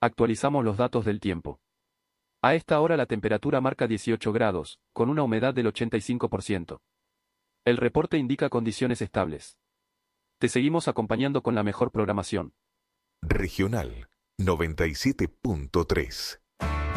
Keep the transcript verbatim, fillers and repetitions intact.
Actualizamos los datos del tiempo. A esta hora la temperatura marca dieciocho grados, con una humedad del ochenta y cinco por ciento. El reporte indica condiciones estables. Te seguimos acompañando con la mejor programación. Regional noventa y siete punto tres.